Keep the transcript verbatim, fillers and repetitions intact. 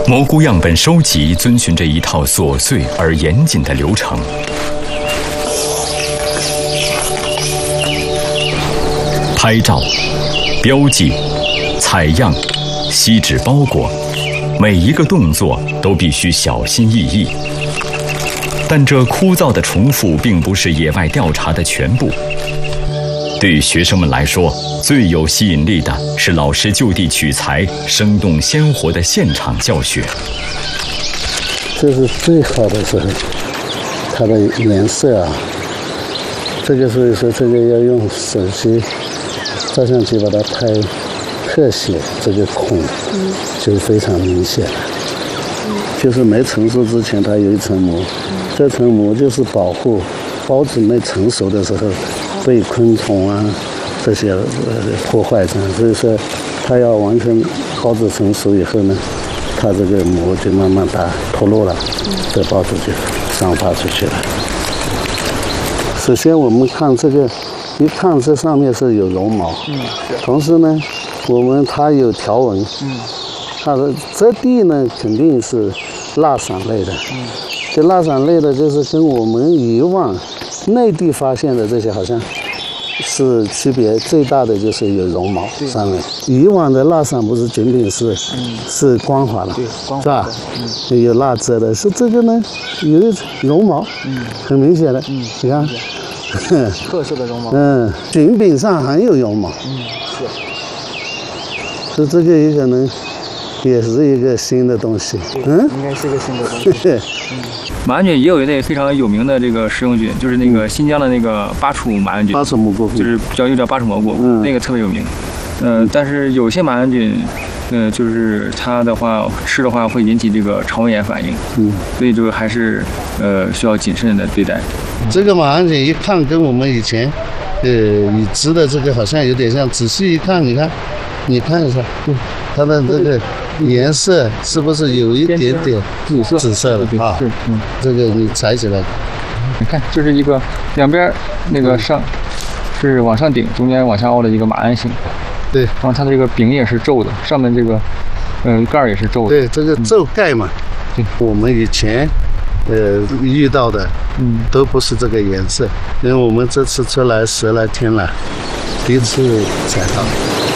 蘑菇样本收集遵循着一套琐碎而严谨的流程。拍照、标记、采样、锡纸包裹，每一个动作都必须小心翼翼。但这枯燥的重复并不是野外调查的全部。对于学生们来说，最有吸引力的是老师就地取材、生动鲜活的现场教学。 这是最好的时候，它的颜色啊，这个所以说这个要用手机照相机把它拍特写，这个孔就非常明显了。就是没成熟之前，它有一层膜，这层膜就是保护孢子没成熟的时候被昆虫啊这些呃破坏这样，所以说它要完全孢子成熟以后呢，它这个膜就慢慢打脱落了，这孢子就散发出去了。首先我们看这个，一看这上面是有绒毛，嗯，同时呢，我们它有条纹，嗯，它的质地呢肯定是蜡伞类的，嗯，这蜡伞类的就是跟我们以往内地发现的这些好像是区别最大的，就是有绒毛上面。以往的蜡伞不是仅仅是、嗯、是光滑的，是吧？嗯、有蜡质的，是这个呢有绒毛，嗯，很明显的，嗯，你看。 特色的绒毛， 嗯，颈柄上还有绒毛， 嗯， 是，所以这个也可能也是一个新的东西， 嗯，应该是个新的东西。 嗯， 马鞍菌也有一类非常有名的这个食用菌，就是那个新疆的那个巴楚马鞍菌， 巴楚蘑菇， 就是叫又叫巴楚蘑菇，嗯，那个特别有名。呃，但是有些马鞍菌，呃，就是它的话吃的话会引起这个肠胃炎反应，嗯，所以这个还是呃需要谨慎的对待。 这个马鞍菌一看跟我们以前，呃，已知的这个好像有点像。仔细一看，你看，你看一下，嗯，它的这个颜色是不是有一点点紫色？紫色的啊，是，嗯，这个你采起来， 你看，这是一个两边那个上是往上顶，中间往下凹的一个马鞍形。 对， 然后它的这个柄也是皱的，上面这个，嗯、呃，盖儿也是皱的。 对，这个皱盖嘛，对，我们以前。呃，遇到的，嗯，都不是这个颜色，因为我们这次出来十来天了，第一次采到。